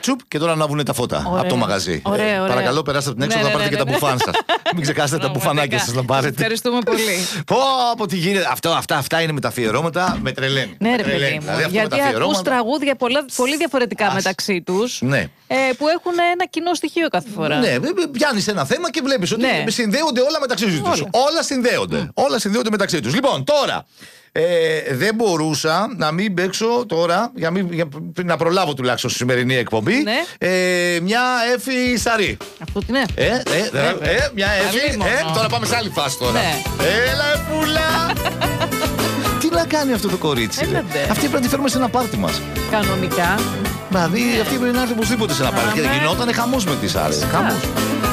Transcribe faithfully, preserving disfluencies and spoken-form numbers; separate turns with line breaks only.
τσουπ και τώρα να βγουν τα φώτα από το μαγαζί.
Ωραία, ωραία.
Παρακαλώ, περάστε από την έξοδο να πάρετε και τα μπουφάν σας. Μην ξεχάσετε τα μπουφανάκια σας να πάρετε.
Ευχαριστούμε πολύ.
Πω, από τι γίνεται. Αυτά, αυτά, αυτά είναι με τα αφιερώματα, με τρελαίνει.
Ναι, ρε παιδί μου. Γιατί ακούς τραγούδια πολλά, πολύ διαφορετικά Ας... μεταξύ τους.
Ναι.
Ε, που έχουν ένα κοινό στοιχείο κάθε φορά.
Ναι, πιάνεις ένα θέμα και βλέπεις ότι ναι. συνδέονται όλα μεταξύ τους. Όλα, όλα συνδέονται. Mm. Όλα συνδέονται μεταξύ τους. Λοιπόν, τώρα. Ε, δεν μπορούσα να μην παίξω τώρα, για, μην, για να προλάβω τουλάχιστον στη σημερινή εκπομπή,
ναι.
ε, μια Έφη Σαρή.
Αυτό την Έφη.
Ε, ε, ε, ε, μια Έφη. Ε, τώρα πάμε σε άλλη φάση τώρα. Ναι. Έλα, Εφούλα! Τι να κάνει αυτό το κορίτσι. Αυτή πρέπει να τη φέρουμε σε ένα πάρτι μας.
Κανονικά.
Δηλαδή, αυτή πρέπει να έρθει οπωσδήποτε σε ένα πάρτι. Γιατί γινόταν χαμός με τις άλλες. Χαμός.